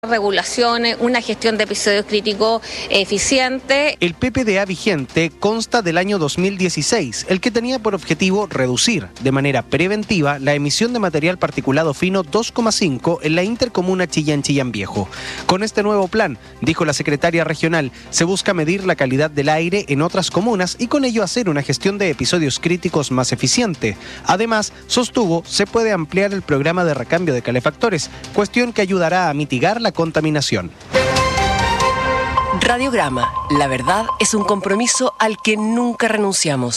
regulaciones, una gestión de episodios críticos eficiente. El PPDA vigente consta del año 2016, el que tenía por objetivo reducir de manera preventiva la emisión de material particulado fino 2,5 en la intercomuna Chillán Viejo. Con este nuevo plan, dijo la secretaria regional, se busca medir la calidad del aire en otras comunas y con ello hacer una gestión de episodios críticos más eficiente. Además, sostuvo, se puede ampliar el programa de recambio de calefactores, cuestión que ayudará a mitigar la contaminación. Radiograma. La verdad es un compromiso al que nunca renunciamos.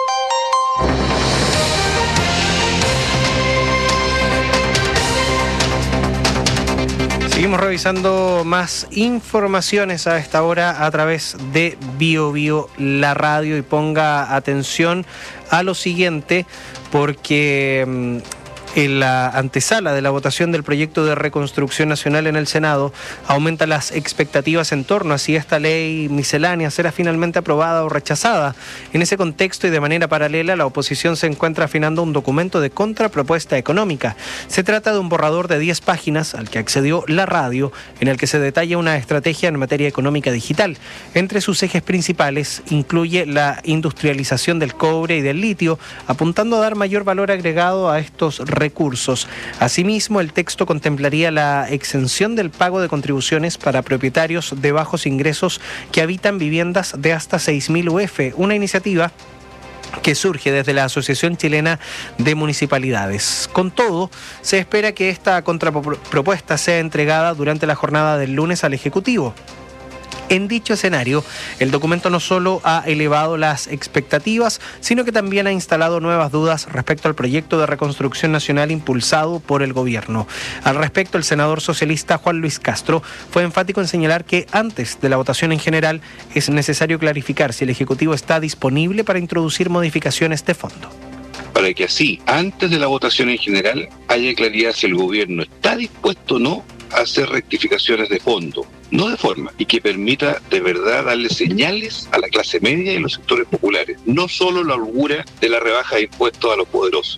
Seguimos revisando más informaciones a esta hora a través de BioBio, la radio, y ponga atención a lo siguiente porque en la antesala de la votación del proyecto de reconstrucción nacional en el Senado, aumentan las expectativas en torno a si esta ley miscelánea será finalmente aprobada o rechazada. En ese contexto y de manera paralela, la oposición se encuentra afinando un documento de contrapropuesta económica. Se trata de un borrador de 10 páginas al que accedió la radio, en el que se detalla una estrategia en materia económica digital. Entre sus ejes principales incluye la industrialización del cobre y del litio, apuntando a dar mayor valor agregado a estos recursos. Asimismo, el texto contemplaría la exención del pago de contribuciones para propietarios de bajos ingresos que habitan viviendas de hasta 6.000 UF, una iniciativa que surge desde la Asociación Chilena de Municipalidades. Con todo, se espera que esta contrapropuesta sea entregada durante la jornada del lunes al Ejecutivo. En dicho escenario, el documento no solo ha elevado las expectativas, sino que también ha instalado nuevas dudas respecto al proyecto de reconstrucción nacional impulsado por el gobierno. Al respecto, el senador socialista Juan Luis Castro fue enfático en señalar que antes de la votación en general es necesario clarificar si el Ejecutivo está disponible para introducir modificaciones de fondo. Para que así, antes de la votación en general, haya claridad si el gobierno está dispuesto o no a hacer rectificaciones de fondo, no de forma, y que permita de verdad darle señales a la clase media y a los sectores populares, no solo la holgura de la rebaja de impuestos a los poderosos.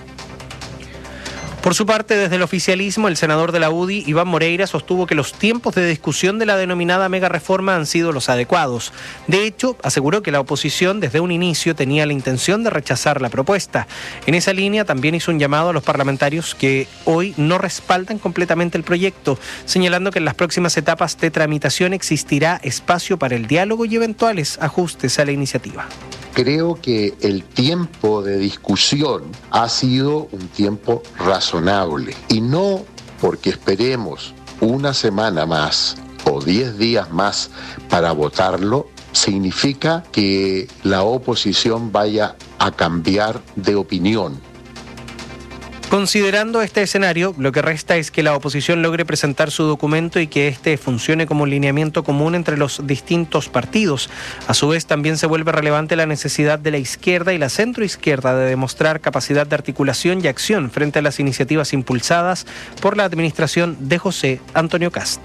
Por su parte, desde el oficialismo, el senador de la UDI, Iván Moreira, sostuvo que los tiempos de discusión de la denominada megareforma han sido los adecuados. De hecho, aseguró que la oposición desde un inicio tenía la intención de rechazar la propuesta. En esa línea también hizo un llamado a los parlamentarios que hoy no respaldan completamente el proyecto, señalando que en las próximas etapas de tramitación existirá espacio para el diálogo y eventuales ajustes a la iniciativa. Creo que el tiempo de discusión ha sido un tiempo razonable y no porque esperemos una semana más o 10 días más para votarlo, significa que la oposición vaya a cambiar de opinión. Considerando este escenario, lo que resta es que la oposición logre presentar su documento y que éste funcione como un lineamiento común entre los distintos partidos. A su vez, también se vuelve relevante la necesidad de la izquierda y la centroizquierda de demostrar capacidad de articulación y acción frente a las iniciativas impulsadas por la administración de José Antonio Kast.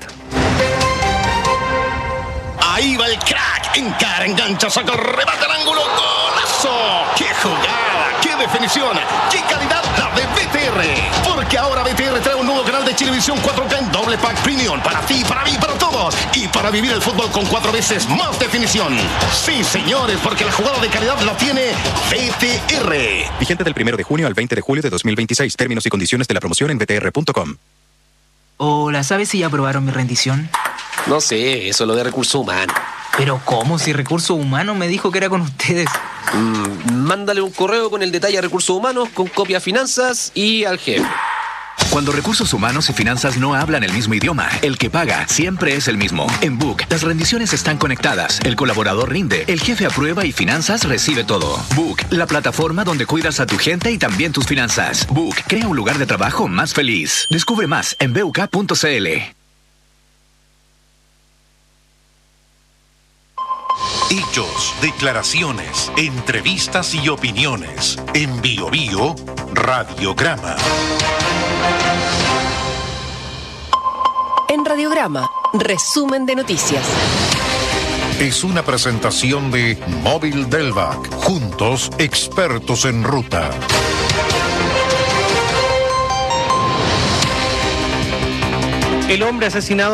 Ahí va el crack, encara, engancha, saca, remata al ángulo, ¡golazo! ¡Qué jugada! ¡Qué definición! ¡Qué calidad la de BTR! Porque ahora BTR trae un nuevo canal de Chilevisión 4K en doble pack premium para ti, para mí, para todos y para vivir el fútbol con 4 veces más definición. Sí, señores, porque la jugada de calidad la tiene BTR. Vigente del 1 de junio al 20 de julio de 2026. Términos y condiciones de la promoción en btr.com. Hola, ¿sabes si ya aprobaron mi rendición? No sé, eso es lo de recursos humanos. ¿Pero cómo? Si Recursos Humanos me dijo que era con ustedes. Mándale un correo con el detalle a Recursos Humanos, con copia a Finanzas y al jefe. Cuando Recursos Humanos y Finanzas no hablan el mismo idioma, el que paga siempre es el mismo. En Book, las rendiciones están conectadas, el colaborador rinde, el jefe aprueba y Finanzas recibe todo. Book, la plataforma donde cuidas a tu gente y también tus finanzas. Book, crea un lugar de trabajo más feliz. Descubre más en buk.cl. Hechos, declaraciones, entrevistas y opiniones. En BioBio, Radiograma. En Radiograma, resumen de noticias. Es una presentación de Móvil Delvac. Juntos, expertos en ruta. El hombre asesinado